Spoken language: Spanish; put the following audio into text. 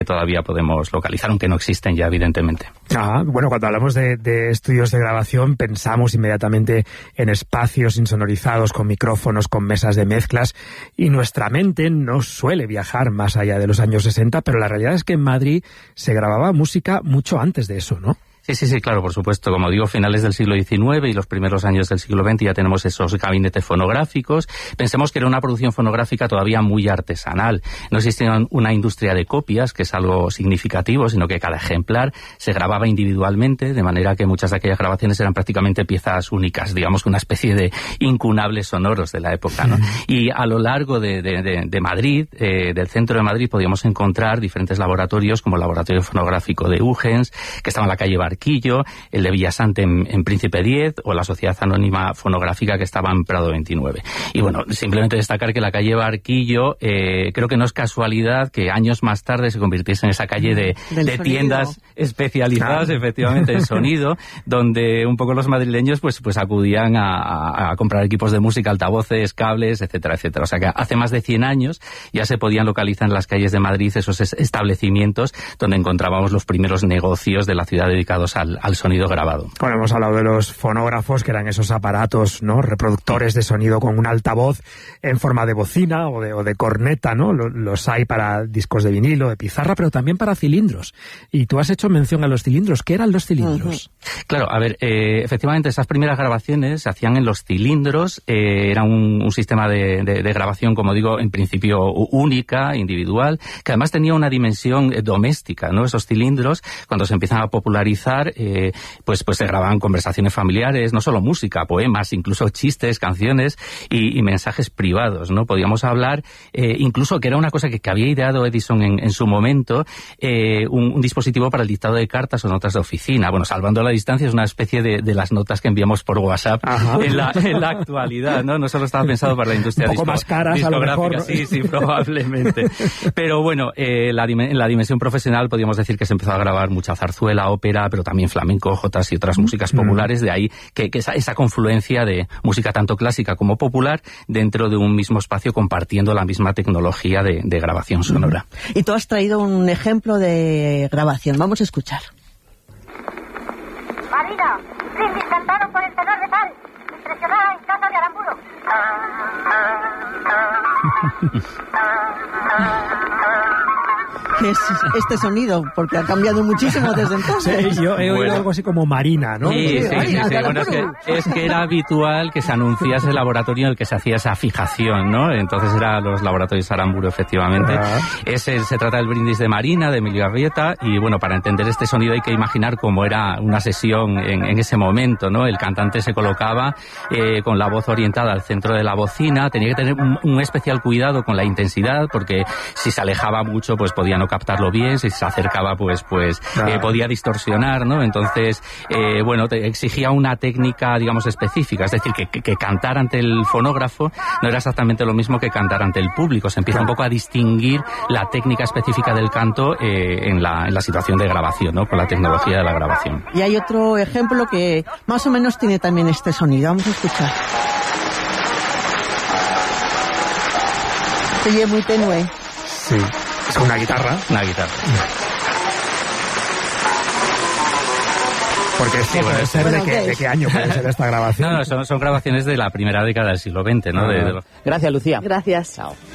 todavía podemos localizar, aunque no existen ya, evidentemente. Bueno, cuando hablamos de estudios de grabación, pensamos inmediatamente en espacios insonorizados, con micrófonos, con mesas de mezclas, y nuestra mente no suele viajar más allá de los años 60, pero la realidad es que en Madrid se grababa música mucho antes de eso, ¿no? Sí, claro, por supuesto. Como digo, finales del siglo XIX y los primeros años del siglo XX ya tenemos esos gabinetes fonográficos. Pensemos que era una producción fonográfica todavía muy artesanal. No existía una industria de copias, que es algo significativo, sino que cada ejemplar se grababa individualmente, de manera que muchas de aquellas grabaciones eran prácticamente piezas únicas, digamos que una especie de incunables sonoros de la época, ¿no? Y a lo largo de Madrid, del centro de Madrid, podíamos encontrar diferentes laboratorios, como el Laboratorio Fonográfico de Ugens, que estaba en la calle Barquillo, el de Villasante en Príncipe 10, o la Sociedad Anónima Fonográfica, que estaba en Prado 29. Y bueno, simplemente destacar que la calle Barquillo, creo que no es casualidad que años más tarde se convirtiese en esa calle de tiendas especializadas, efectivamente, en sonido, donde un poco los madrileños pues acudían a comprar equipos de música, altavoces, cables, etcétera, etcétera. O sea que hace más de 100 años ya se podían localizar en las calles de Madrid esos establecimientos donde encontrábamos los primeros negocios de la ciudad dedicados al sonido grabado. Bueno, hemos hablado de los fonógrafos, que eran esos aparatos, ¿no?, reproductores de sonido con un altavoz en forma de bocina o de corneta, ¿no? Los hay para discos de vinilo, de pizarra, pero también para cilindros. Y tú has hecho mención a los cilindros. ¿Qué eran los cilindros? Claro, a ver, efectivamente, esas primeras grabaciones se hacían en los cilindros. Era un sistema de grabación, como digo, en principio única, individual, que además tenía una dimensión doméstica, ¿no? Esos cilindros, cuando se empiezan a popularizar, pues se grababan conversaciones familiares, no solo música, poemas, incluso chistes, canciones y mensajes privados, ¿no? Podíamos hablar, incluso que era una cosa que había ideado Edison en su momento, un dispositivo para el dictado de cartas o notas de oficina. Bueno, salvando la distancia, es una especie de las notas que enviamos por WhatsApp en la actualidad, ¿no? No solo estaba pensado para la industria un poco más caras, a lo mejor. Sí, probablemente. Pero bueno, en la dimensión profesional podríamos decir que se empezó a grabar mucha zarzuela, ópera, pero también flamenco, jotas y otras músicas populares. De ahí que esa confluencia de música tanto clásica como popular dentro de un mismo espacio, compartiendo la misma tecnología de grabación sonora. Y tú has traído un ejemplo de grabación. Vamos a escuchar. Marina, brindis cantado por el tenor de Pal, impresionada en casa de Aramburu. ¿Qué es este sonido? Porque ha cambiado muchísimo desde entonces. Sí, yo he oído algo así como Marina, ¿no? Sí. Bueno, es que era habitual que se anunciase el laboratorio en el que se hacía esa fijación, ¿no? Entonces eran los laboratorios Aramburu, efectivamente. Se trata del brindis de Marina, de Emilio Arrieta, y bueno, para entender este sonido hay que imaginar cómo era una sesión en ese momento, ¿no? El cantante se colocaba con la voz orientada al centro de la bocina, tenía que tener un especial cuidado con la intensidad, porque si se alejaba mucho, pues podía no captarlo bien, si se acercaba, pues podía distorsionar, ¿no? Entonces, exigía una técnica, digamos, específica, es decir, que cantar ante el fonógrafo no era exactamente lo mismo que cantar ante el público. Se empieza un poco a distinguir la técnica específica del canto en la situación de grabación, ¿no? Con la tecnología de la grabación. Y hay otro ejemplo que más o menos tiene también este sonido. Vamos a escuchar. Se oye muy tenue. Sí. ¿Es una guitarra? Una guitarra. Porque sí, puede ser ¿de qué año puede ser esta grabación? No, son grabaciones de la primera década del siglo XX, ¿no? Gracias, Lucía. Gracias. Chao.